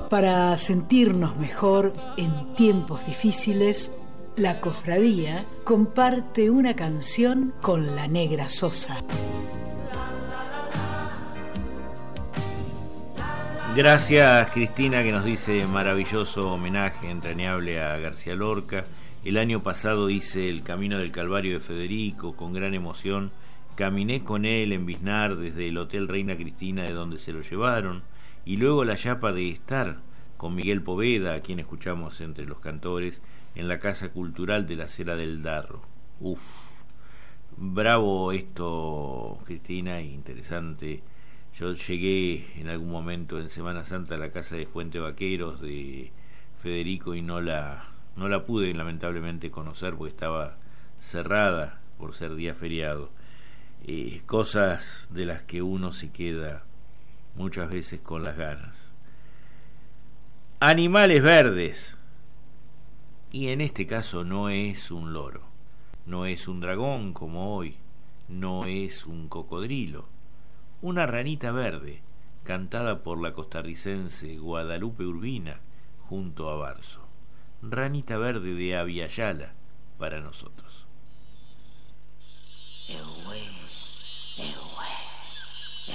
Para sentirnos mejor en tiempos difíciles, la cofradía comparte una canción con la Negra Sosa. Gracias, Cristina, que nos dice maravilloso homenaje entrañable a García Lorca. El año pasado hice el Camino del Calvario de Federico con gran emoción. Caminé con él en Biznar desde el Hotel Reina Cristina, de donde se lo llevaron, y luego la Yapa de Estar con Miguel Poveda, a quien escuchamos entre los cantores, en la Casa Cultural de la Acera del Darro. Uf, bravo esto, Cristina, interesante. Yo llegué en algún momento en Semana Santa a la casa de Fuente Vaqueros de Federico y no la pude lamentablemente conocer porque estaba cerrada por ser día feriado. Cosas de las que uno se queda muchas veces con las ganas. Animales verdes. Y en este caso no es un loro, no es un dragón como hoy, no es un cocodrilo. Una ranita verde, cantada por la costarricense Guadalupe Urbina junto a Barso. Ranita verde de Aviala para nosotros.